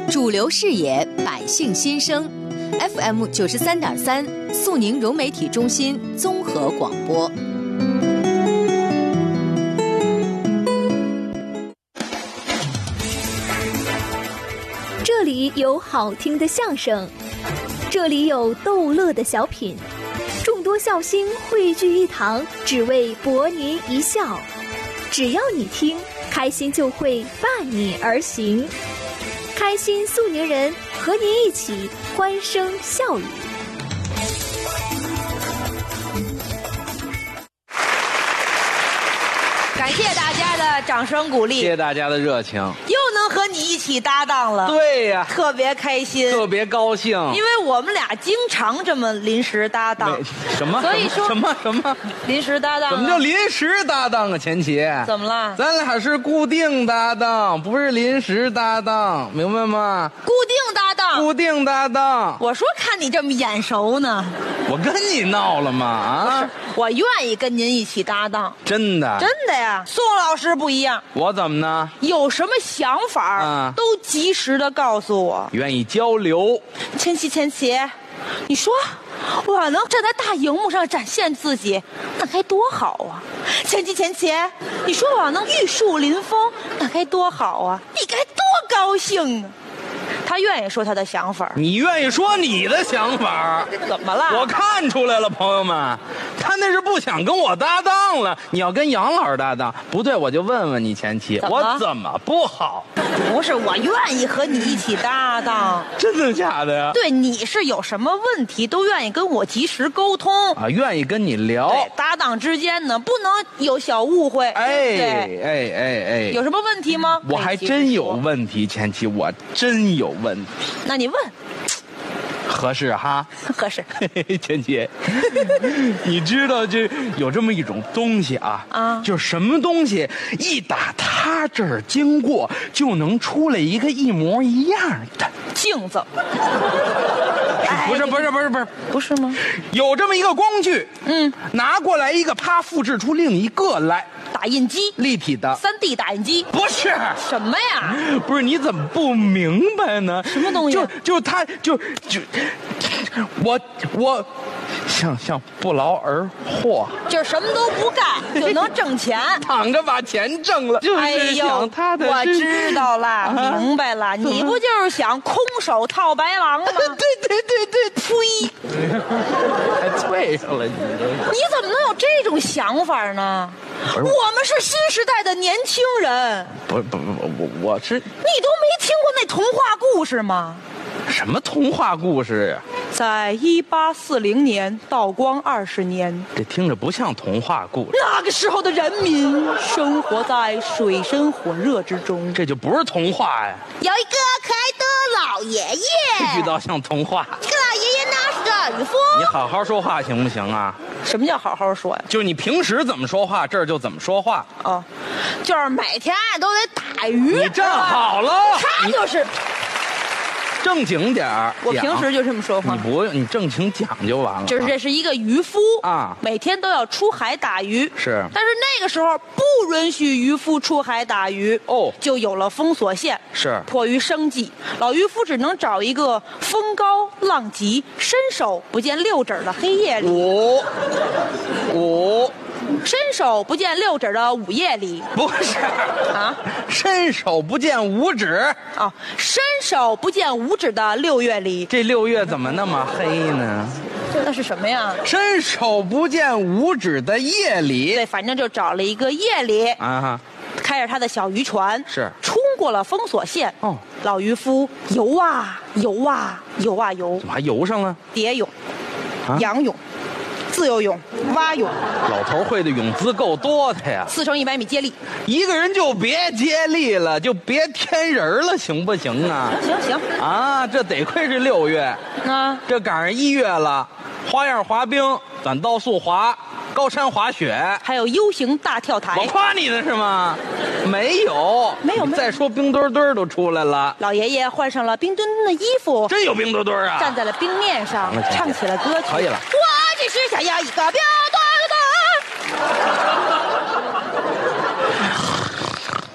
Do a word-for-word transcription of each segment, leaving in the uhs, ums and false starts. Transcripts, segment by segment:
主流视野，百姓心声。F M 九十三点三，肃宁融媒体中心综合广播。 这里有好听的相声，这里有逗乐的小品，众多笑星汇聚一堂，只为博您一笑。只要你听，开心就会伴你而行。开心肃宁人，和您一起欢声笑语。 感谢大家的掌声鼓励， 谢谢大家的热情， 又能和你一起搭档了。 对呀、啊， 特别开心， 特别高兴， 因为我们俩经常这么临时搭档。 什么？ 所以说什么什么临时搭档？ 怎么叫临时搭档啊？前期怎么了？ 咱俩是固定搭档，不是临时搭档，明白吗？ 固定搭档， 固定搭档。 我说看你这么眼熟呢， 我跟你闹了吗？啊， 我愿意跟您一起搭档， 真的， 真的呀。宋老师不一样， 我怎么呢？ 有什么想法、啊、都及时的告诉我， 愿意交流。 千玺，千玺，你说我要能站在大荧幕上展现自己，那该多好啊！千玺，千玺，你说我要能玉树临风，那该多好啊！你该多高兴啊！他愿意说他的想法， 你愿意说你的想法， 怎么了？ 我看出来了，朋友们，他那是不想跟我搭档了。你要跟杨老师搭档，不对，我就问问你前妻，我怎么不好？ 不是，我愿意和你一起搭档。 真的假的呀？ 对，你是有什么问题都愿意跟我及时沟通啊，愿意跟你聊。 对，搭档之间呢，不能有小误会。 哎对哎哎哎， 有什么问题吗？ 我还真有问题，前妻，我真有问题。 那你问。 合适哈， 合适。 前妻，你知道这有这么一种东西啊，啊，就是什么东西一打他这儿经过，就能出来一个一模一样的镜子。 不是不是不是不是不是吗？ 有这么一个工具， 嗯， 拿过来一个，啪，复制出另一个来。 打印机， 立体的三 D 打印机。 不是什么呀？ 不是，你怎么不明白呢？ 什么东西？ 就就他就就我我想想不劳而获， 就是什么都不干就能挣钱， 躺着把钱挣了。就是想他的、 哎、我知道了、啊，明白了，你不就是想空手套白狼吗？ 对对对对， 呸！ 还对上了你这， 你怎么能有这种想法呢？我们是新时代的年轻人。 不不不，我我是。你都没听过那童话故事吗？ 什么童话故事呀、啊？ 在一八四零年，道光二十年， 这听着不像童话故事。 那个时候的人民生活在水深火热之中， 这就不是童话呀。 有一个可爱的老爷爷， 遇到像童话。 这个老爷爷呢是个渔夫。 你好好说话行不行啊？ 什么叫好好说呀？ 就是你平时怎么说话，这儿就怎么说话。 哦，就是每天都得打鱼。 你站好了， 他就是正经点儿。 我平时就这么说话。 你不用，你正经讲就完了。 就是这是一个渔夫啊， 每天都要出海打鱼。 是， 但是那个时候不允许渔夫出海打鱼哦， 就有了封锁线。 是， 迫于生计，老渔夫只能找一个风高浪急、伸手不见六指的黑夜里。 五五。 伸手不见六指的午夜里。 不是啊， 伸手不见五指啊、哦，伸手不见五指的六月里。 这六月怎么那么黑呢？ 那是什么呀？ 伸手不见五指的夜里。 对，反正就找了一个夜里啊， 开着他的小渔船， 是冲过了封锁线。 哦， 老渔夫游啊游啊游啊游， 怎么还游上了？ 蝶泳、啊、仰泳、自由泳、蛙泳。 老头会的泳姿够多的呀， 四乘一百米接力。 一个人就别接力了，就别添人了，行不行啊？ 行行啊，这得亏是六月啊， 这赶上一月了，花样滑冰、短道速滑、高山滑雪， 还有 U 型大跳台。 我夸你的是吗？没有， 没有。 再说冰墩墩都出来了。 老爷爷换上了冰墩墩的衣服， 真有冰墩墩啊！ 站在了冰面上，唱起了歌曲。 可以了。 我只是想要一个标墩墩。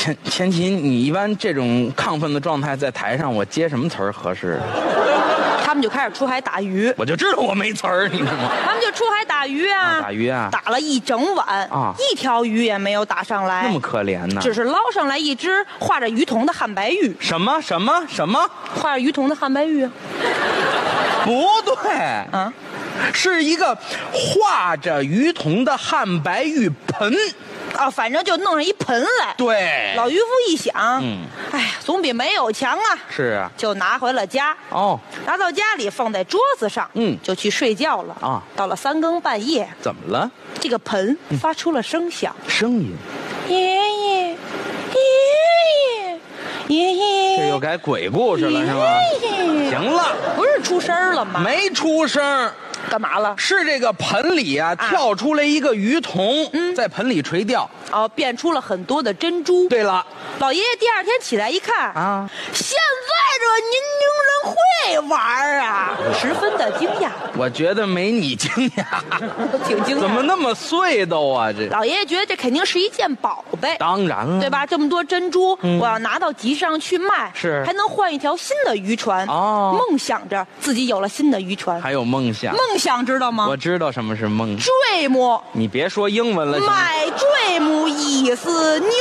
前前期你一般这种亢奋的状态在台上，我接什么词儿合适？ 他们就开始出海打鱼， 我就知道我没词儿，你知道吗？ 他们就出海打鱼啊， 啊打鱼啊， 打了一整晚啊， 一条鱼也没有打上来， 那么可怜呢？ 只是捞上来一只画着鱼筒的汉白玉。 什么什么什么？ 画着鱼筒的汉白玉？ 不对啊， 是一个画着鱼筒的汉白玉盆。 啊，反正就弄上一盆来。 对， 老渔夫一想， 嗯， 哎呀，总比没有强啊。 是啊， 就拿回了家。 哦， 拿到家里放在桌子上， 嗯， 就去睡觉了啊。 到了三更半夜， 怎么了？ 这个盆发出了声响， 声音。 爷爷，爷爷，爷爷， 这又改鬼故事了是吗？行了， 不是出声了吗？ 没出声。 干嘛了？ 是这个盆里啊，啊跳出来一个鱼童，嗯，在盆里垂钓， 哦，变出了很多的珍珠。 对了， 老爷爷第二天起来一看啊， 现在这年轻人会玩啊，十分的惊讶。 我觉得没你惊讶， 挺惊讶。 怎么那么碎都啊？这老爷爷觉得这肯定是一件宝贝， 当然了， 对吧？这么多珍珠， 嗯、 我要拿到集上去卖， 是还能换一条新的渔船。 哦， 梦想着自己有了新的渔船， 还有梦想。 梦想知道吗？ 我知道什么是梦。 dream， 你别说英文了。 My dream 意思 new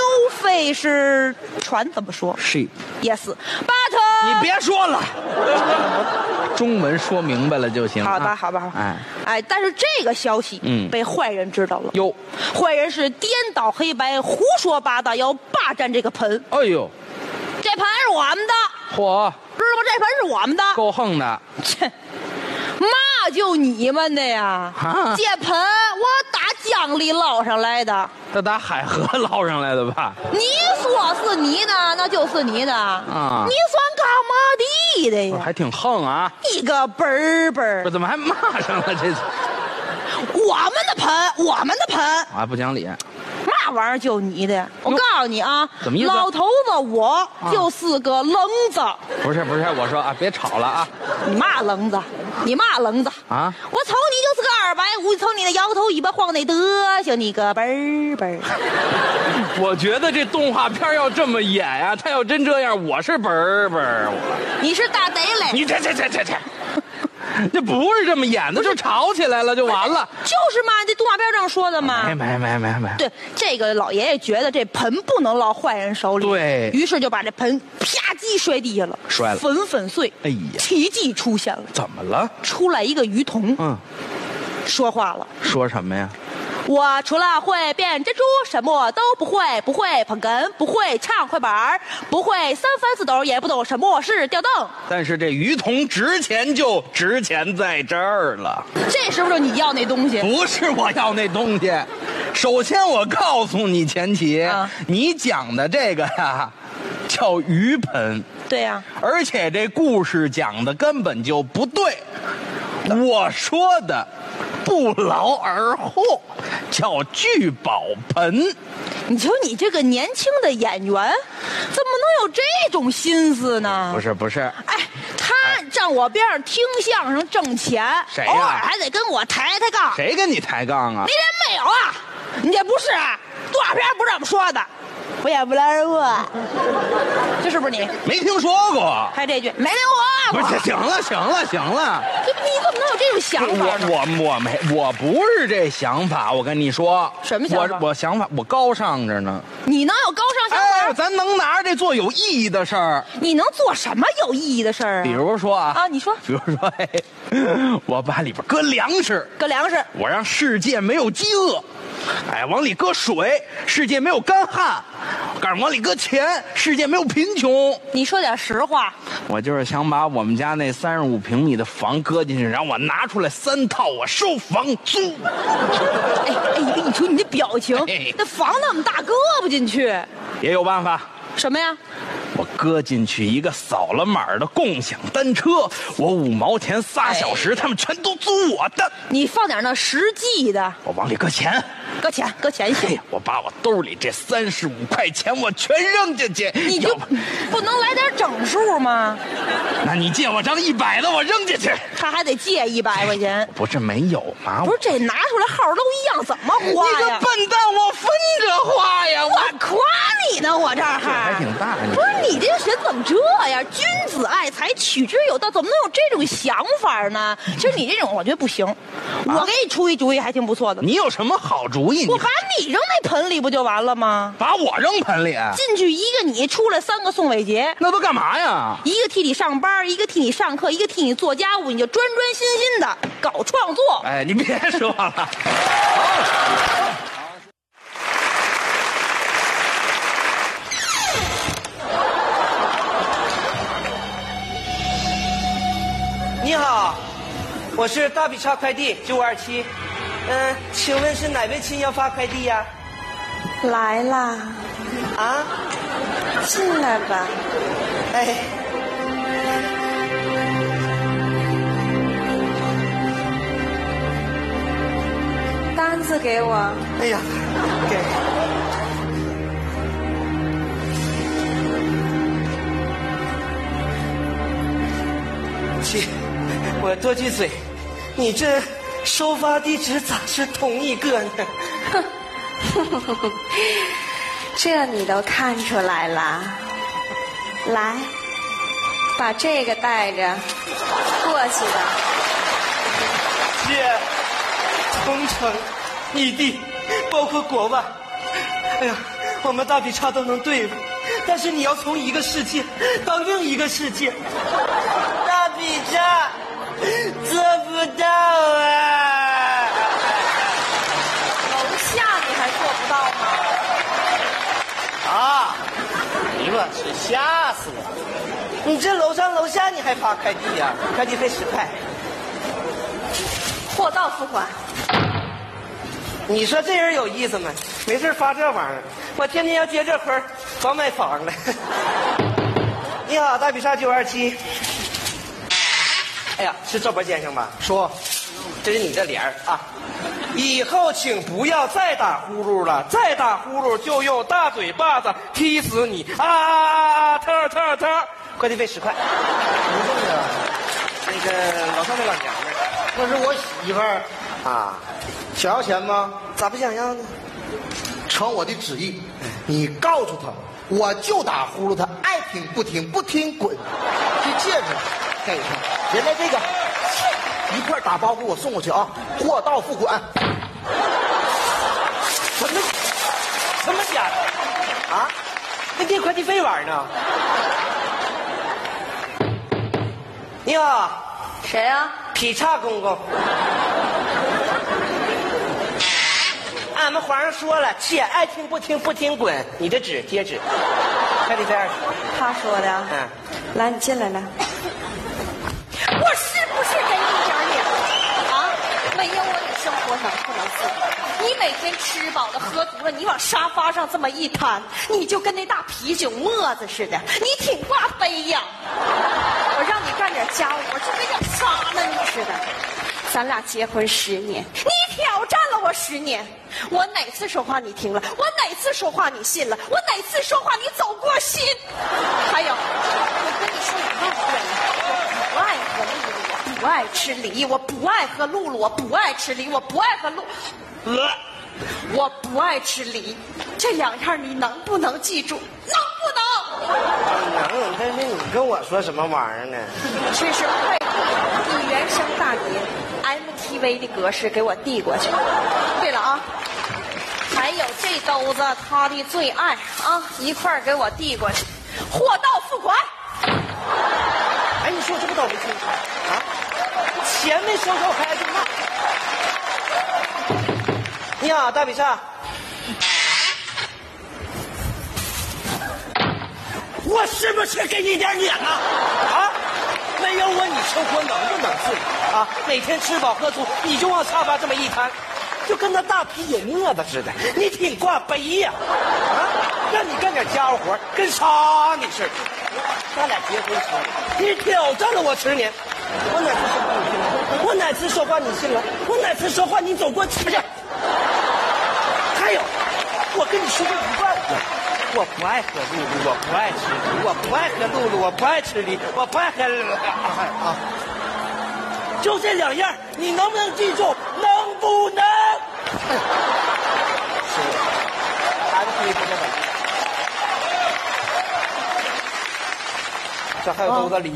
fish 船怎么说 ？Sheep。 Yes， but 你别说了，中文说明白了就行。 好吧，好吧， 哎哎，但是这个消息，嗯，被坏人知道了。 哟， 坏人是颠倒黑白，胡说八道，要霸占这个盆。 哎呦， 这盆是我们的。 嚯， 知道吗？这盆是我们的。 够横的。 切。嘛就你们的呀！ 啊， 这盆我打江里捞上来的， 这打海河捞上来的吧？ 你说是你的，那就是你的啊！ 你算干嘛地的呀？ 还挺横啊！ 一个本儿本儿， 我怎么还骂上了？这我们的盆，我们的盆， 啊，不讲理！ 嘛玩意儿就你的？我告诉你啊， 怎么意思？ 老头子我就是个愣子。啊、 不是不是，我说啊，别吵了啊！ 你嘛愣子？你嘛愣子啊！ 我瞅你就是个二百五，瞅你那摇头尾巴晃那德行，你个本儿本儿。 我觉得这动画片要这么演啊，他要真这样，我是本儿本儿。 你是大贼嘞！ 你这这这这这。这不是这么演的，就吵起来了就完了。 就是嘛，这动画片这么说的嘛。 没没没没没。 对，这个老爷爷觉得这盆不能落坏人手里， 对于是就把这盆啪叽摔地下了， 摔了， 粉粉碎。 哎呀， 奇迹出现了。 怎么了？ 出来一个鱼童， 嗯， 说话了。 说什么呀？ 我除了会变珍珠，什么都不会。不会捧哏，不会唱快板，不会三翻四抖，也不懂什么是吊凳。 但是这鱼童值钱就值钱在这儿了。 这是不是你要那东西？ 不是我要那东西。首先我告诉你前提，啊、你讲的这个呀，叫鱼盆。 对呀、啊。 而且这故事讲的根本就不对。我说的不劳而获，叫聚宝盆。 你瞅你这个年轻的演员，怎么能有这种心思呢？ 不是不是， 哎，他站我边上听相声挣钱， 谁呀、啊？ 偶尔还得跟我抬抬杠。 谁跟你抬杠啊？ 你这没有啊？你这不是啊？动画片不是这么说的。我也不劳而获，这是不是你？ 没听说过。 还这句没听过。 不是，行了行了行了。 你怎么能有这种想法呢？ 我我我没我不是这想法，我跟你说。 什么想法？ 我我想法我高尚着呢。 你能有高尚想法？ 哎，咱能拿着这做有意义的事儿。 你能做什么有意义的事儿啊？ 比如说啊啊，你说。 比如说，哎，我把里边搁粮食， 搁粮食， 我让世界没有饥饿。哎，往里搁水，世界没有干旱；告诉往里搁钱，世界没有贫穷。 你说点实话。 我就是想把我们家那三十五平米的房搁进去，然后我拿出来三套，我收房租。 哎哎，你瞅你这表情， 哎、 那房那么大，搁不进去。 也有办法。 什么呀？ 我搁进去一个扫了码的共享单车，我五毛钱仨小时，哎、他们全都租我的。 你放点那实际的。 我往里搁钱。 搁钱，搁钱行。 我把我兜里这三十五块钱我全扔进去， 你就不能来点整数吗？ 那你借我张一百的，我扔进去。 他还得借一百块钱。 不是没有吗？ 不是这拿出来号都一样，怎么花呀？ 你个笨蛋，我分着花呀！ 我夸你呢，我这儿还挺大。 不是你这人怎么这样？君子爱财，取之有道，怎么能有这种想法呢？其实你这种我觉得不行。我给你出一主意，还挺不错的。 你有什么好主意？ 我把你扔那盆里不就完了吗？ 把我扔盆里？ 进去一个你，出来三个宋伟杰。 那都干嘛呀？ 一个替你上班，一个替你上课，一个替你做家务，你就专专心心的搞创作。 哎，你别说了。 你好，我是大比叉快递九五二七，嗯，请问是哪位亲要发快递呀？ 来啦， 啊， 进来吧。 哎， 单子给我。 哎呀，给。亲，我多句嘴，你这收发地址咋是同一个呢？ 哼，这你都看出来了。来，把这个带着过去吧。 姐，同城、异地，包括国外，哎呀，我们大比叉都能对付，但是你要从一个世界到另一个世界，大比叉做不到啊！ 楼下你还做不到吗？ 啊，你我是吓死我！你这楼上楼下你还发快递呀、啊？快递费十块。 货到付款。 你说这人有意思吗？没事发这玩意儿，我天天要接这活儿，早买房了。你好，大比叉九二七。哎呀，是赵博先生吧？说，这是你的帘儿啊。以后请不要再打呼噜了，再打呼噜就用大嘴巴子踢死你！啊啊啊！特特特！快递费十块。不送的，那个老上那老娘们儿。 那是我媳妇儿啊， 想要钱吗？ 咋不想要呢？ 传我的旨意，你告诉他，我就打呼噜他，爱听不听，不听滚。这戒指给他，原来这个一块打包给我送过去啊，货到付款。 什么？什么假的？啊？那垫快递费玩呢？你好， 谁呀、啊？ 劈叉公公。俺们皇上说了，且爱听不听，不听滚。你的纸贴纸，快递费二十。 他说的。 嗯， 来，你进来来。我是不是给你一点脸啊？没有我，你生活上不能自理。你每天吃饱了喝足了，你往沙发上这么一瘫，你就跟那大啤酒沫子似的，你挺挂杯呀。我让你干点家务活，就跟要杀了你似的。咱俩结婚十年，你挑战了我十年，我哪次说话你听了？我哪次说话你信了？我哪次说话你走过心？还有，我跟你说一万遍了，我不爱喝露露，我不爱吃梨，我不爱喝露露，我不爱吃梨，我不爱喝露，呃，我不爱吃梨，这两样你能不能记住？能不能？ 能，但是你跟我说什么玩意儿呢？ 这是配合你原声大碟 M T V 的格式给我递过去。对了啊，还有这兜子他的最爱啊，一块儿给我递过去。货到付款。 哎，你说这不倒霉清楚啊？钱没收着还挨骂。你好，大比叉。我是不是给你点脸啊？啊，没有我你生活能不能自理啊？每天吃饱喝足，你就往沙发这么一摊，就跟那大啤酒沫子似的，你挺挂杯呀！啊，让你干点家务活，跟杀你似的。咱俩结婚十年，你挑战了我十年，我哪次说话你听了？我哪次说话你信了？我哪次说话你走过去？不是， 我跟你说过一万遍，我不爱喝露露，我不爱吃梨，我不爱喝露露，我不爱吃梨，我不爱喝啊，就这两样，你能不能记住？能不能？是，孩子可以不这本。这还有兜子梨。